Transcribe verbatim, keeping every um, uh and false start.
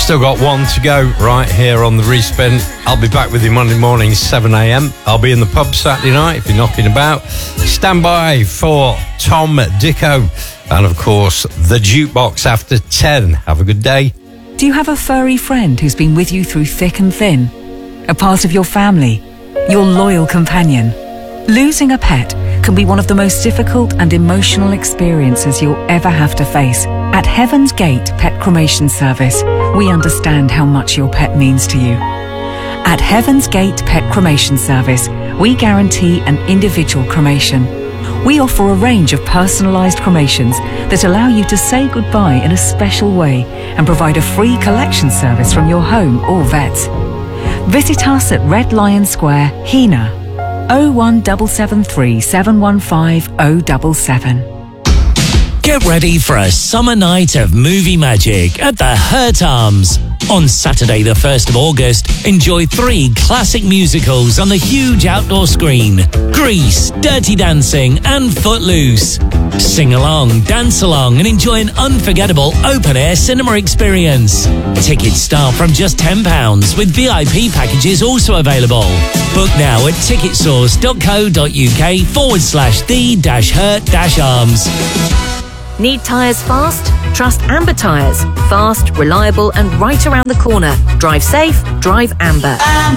Still got one to go right here on the Respin. I'll be back with you Monday morning, seven a.m. I'll be in the pub Saturday night if you're knocking about. Stand by for Tom Dicko and, of course, the Jukebox after ten. Have a good day. Do you have a furry friend who's been with you through thick and thin? A part of your family? Your loyal companion? Losing a pet can be one of the most difficult and emotional experiences you'll ever have to face. At Heaven's Gate Pet Cremation Service, we understand how much your pet means to you. At Heaven's Gate Pet Cremation Service, we guarantee an individual cremation. We offer a range of personalised cremations that allow you to say goodbye in a special way and provide a free collection service from your home or vets. Visit us at Red Lion Square, Hena, oh one seven seven three, seven one five oh seven seven. Get ready for a summer night of movie magic at the Hurt Arms. On Saturday the first of August, enjoy three classic musicals on the huge outdoor screen. Grease, Dirty Dancing and Footloose. Sing along, dance along and enjoy an unforgettable open-air cinema experience. Tickets start from just ten pounds with V I P packages also available. Book now at ticketsource.co.uk forward slash the dash hurt dash arms. Need tyres fast? Trust Amber Tyres. Fast, reliable and right around the corner. Drive safe, drive Amber.